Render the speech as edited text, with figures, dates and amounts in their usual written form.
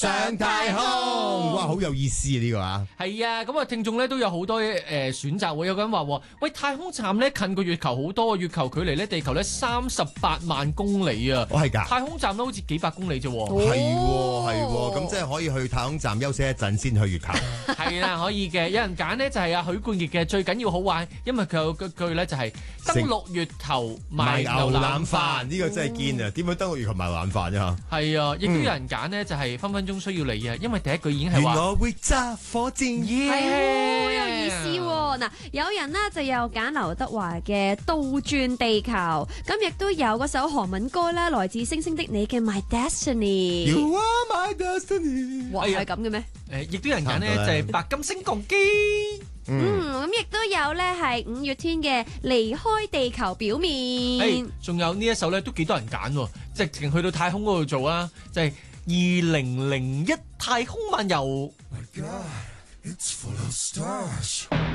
上太空，哇，好有意思啊呢個啊！ 係啊，咁啊，聽眾咧都有好多選擇喎。有個人話喂，太空站咧近過月球好多，月球距離咧地球咧38萬公里啊！ 係㗎， 太空站都好似幾百公里啫喎。 係喎，咁即係可以去太空站休息一陣先去月球。 係啦，可以嘅。有人揀呢就係許冠傑嘅最緊要好玩，因為佢有句咧就係登陸月球賣牛腩飯， 呢個真係堅啊！點樣登陸月球賣牛腩飯啫？ 係啊，亦都有人揀呢就係分分鐘需要你啊，因為第一句已經係話我會揸火箭， 係好有意思喎。嗱，有人呢就又揀劉德華嘅倒轉地球，咁亦都有嗰首韓文歌啦，來自星星的你嘅 My Destiny。You are my destiny。 哇，係咁嘅咩？ 亦都有人揀呢就係白金升降機。 咁亦都有咧係五月天嘅離開地球表面。 仲有呢一首咧都幾多人揀喎，直情去到太空嗰度做啊，就係2001太空漫遊。